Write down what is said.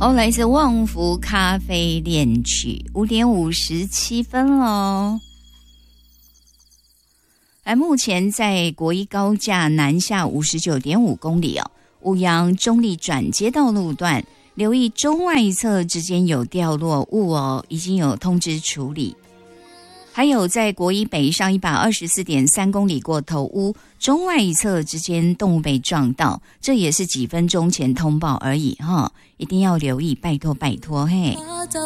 好，来自旺福咖啡恋曲，5点57分喽。目前在国一高架南下59.5公里五杨中立转接道路段，留意中外侧之间有掉落物已经有通知处理。还有在国一北上124.3公里过头屋，中外一侧之间动物被撞到，这也是几分钟前通报而已一定要留意，拜托拜托嘿。